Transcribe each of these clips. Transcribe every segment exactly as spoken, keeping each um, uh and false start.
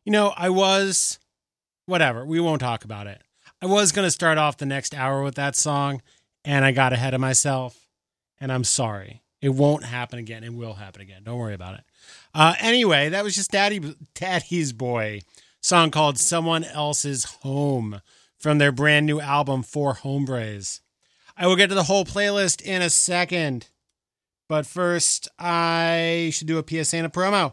You know, I was, whatever, we won't talk about it. I was going to start off the next hour with that song, and I got ahead of myself, and I'm sorry. It won't happen again. It will happen again. Don't worry about it. Uh, anyway, that was just Daddy, Daddy's Boy, song called Someone Else's Home from their brand new album, Four Hombres. I will get to the whole playlist in a second, but first I should do a P S A and a promo.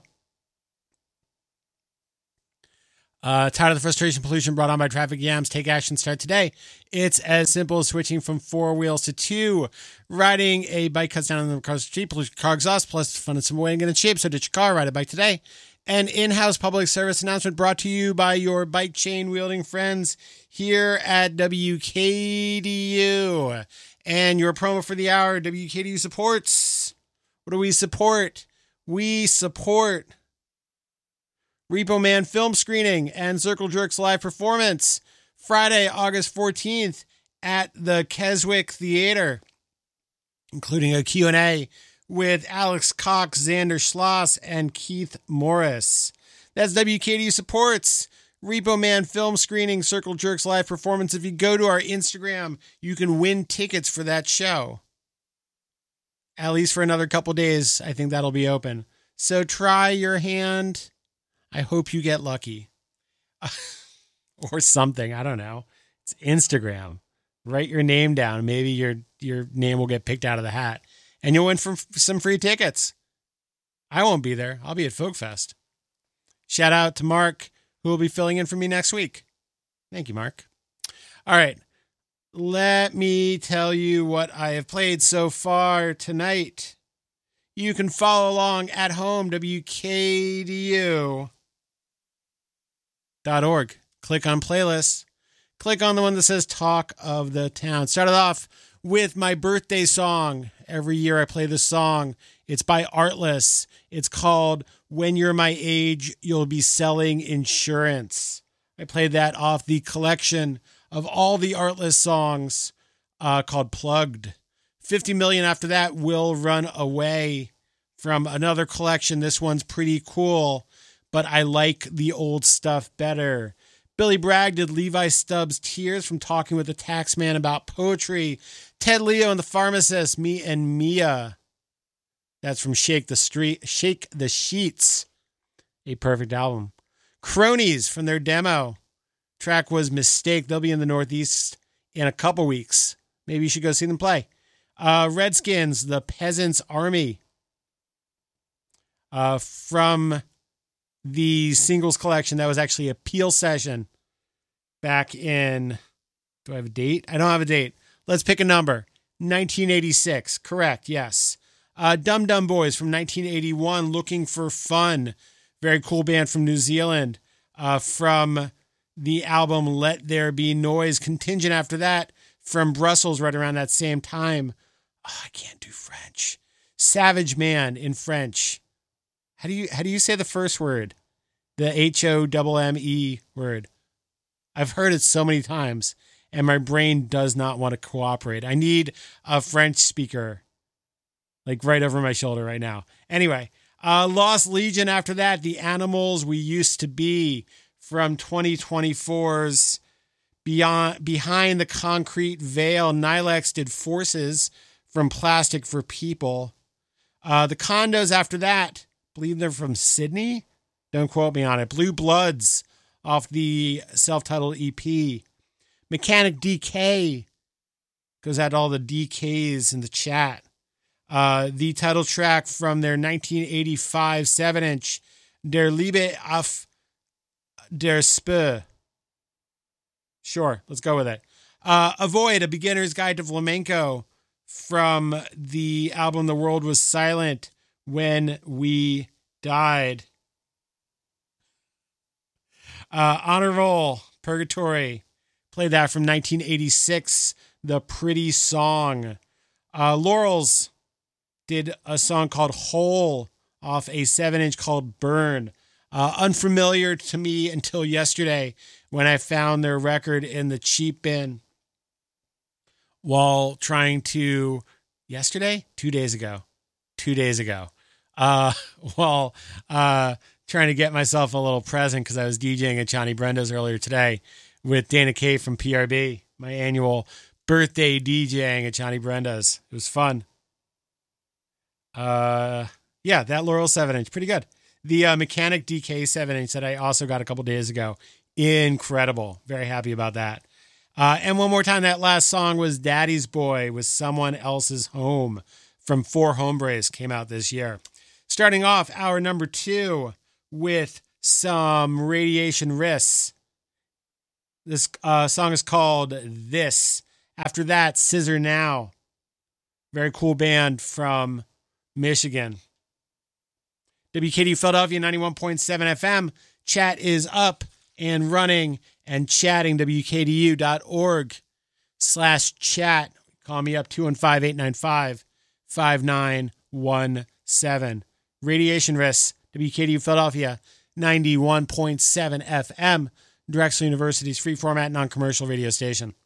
Uh, tired of the frustration pollution brought on by traffic jams? Take action, start today. It's as simple as switching from four wheels to two. Riding a bike cuts down on the car's street, pollution car exhaust, plus fun and some way and get in shape. So ditch your car, ride a bike today. An in-house public service announcement brought to you by your bike chain wielding friends here at W K D U. And your promo for the hour, W K D U supports. What do we support? We support Repo Man film screening and Circle Jerks live performance Friday, August fourteenth at the Keswick Theater, including a Q and A with Alex Cox, Xander Schloss, and Keith Morris. That's W K D U supports Repo Man film screening, Circle Jerks live performance. If you go to our Instagram, you can win tickets for that show. At least for another couple days, I think that'll be open. So try your hand. I hope you get lucky. Or something. I don't know. It's Instagram. Write your name down. Maybe your your name will get picked out of the hat. And you'll win from some free tickets. I won't be there. I'll be at Folk Fest. Shout out to Mark, who will be filling in for me next week. Thank you, Mark. All right. Let me tell you what I have played so far tonight. You can follow along at home, W K D U dot org. Click on playlists. Click on the one that says Talk of the Town. Started off with my birthday song. Every year I play this song. It's by Artless. It's called When You're My Age, You'll Be Selling Insurance. I played that off the collection of all the Artless songs uh, called Plugged. fifty million after that, Will Run Away from another collection. This one's pretty cool, but I like the old stuff better. Billy Bragg did Levi Stubbs' Tears from Talking with the Taxman about poetry. Ted Leo and the Pharmacist, Me and Mia. That's from Shake the Street, Shake the Sheets. A perfect album. Cronies from their demo. Track was Mistake. They'll be in the Northeast in a couple weeks. Maybe you should go see them play. Uh, Redskins, The Peasants Army. Uh, from the singles collection. That was actually a Peel session back in, do I have a date? I don't have a date. Let's pick a number. nineteen eighty-six. Correct. Yes. Uh, Dum Dum Boys from nineteen eighty-one. Looking for Fun. Very cool band from New Zealand. Uh, from the album Let There Be Noise. Contingent after that from Brussels right around that same time. Oh, I can't do French. Savage Man in French. How do you how do you say the first word? The H O M M E word. I've heard it so many times, and my brain does not want to cooperate. I need a French speaker, like right over my shoulder right now. Anyway, uh, Lost Legion after that, The Animals We Used to Be from twenty twenty-four's Beyond Behind the Concrete Veil. Nilex did Forces from Plastic for People. Uh, the Condos after that, believe they're from Sydney. Don't quote me on it. Blue Bloods off the self-titled E P. Mechanic D K goes out to all the D Ks in the chat. Uh, the title track from their nineteen eighty-five seven inch Der Liebe auf der Spur. Sure, let's go with it. Uh, Avoid, A Beginner's Guide to Flamenco from the album The World Was Silent When We Died. Uh, Honor Roll, Purgatory. Played that from nineteen eighty-six. The Pretty Song. Uh, Laurels did a song called Hole off a seven inch called Burn. Uh, unfamiliar to me until yesterday when I found their record in the cheap bin while trying to, yesterday? Two days ago. Two days ago. Uh, while uh, trying to get myself a little present because I was DJing at Johnny Brenda's earlier today with Dana Kay from P R B, my annual birthday DJing at Johnny Brenda's. It was fun. Uh, yeah, that Laurel seven inch, pretty good. The uh, Mechanic D K seven inch that I also got a couple days ago, incredible. Very happy about that. Uh, and one more time, that last song was Daddy's Boy with Someone Else's Home from Four Hombres, came out this year. Starting off hour number two with some Radiation Risks. This uh, song is called This. After that, Scissor Now. Very cool band from Michigan. W K D U Philadelphia ninety-one point seven F M. Chat is up and running and chatting. W K D U dot org slash chat. Call me up two one five, eight nine five, five nine one seven. Radiation Risks. W K D U Philadelphia ninety-one point seven F M. Drexel University's free format non-commercial radio station.